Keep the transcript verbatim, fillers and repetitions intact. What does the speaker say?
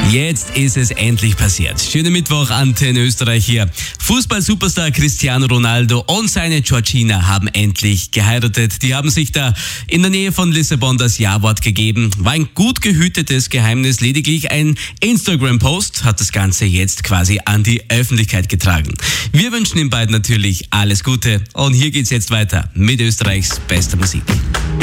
Jetzt ist es endlich passiert. Schönen Mittwoch, Antenne Österreich hier. Fußball-Superstar Cristiano Ronaldo und seine Georgina haben endlich geheiratet. Die haben sich da in der Nähe von Lissabon das Ja-Wort gegeben. War ein gut gehütetes Geheimnis. Lediglich ein Instagram-Post hat das Ganze jetzt quasi an die Öffentlichkeit getragen. Wir wünschen den beiden natürlich alles Gute. Und hier geht's jetzt weiter mit Österreichs bester Musik.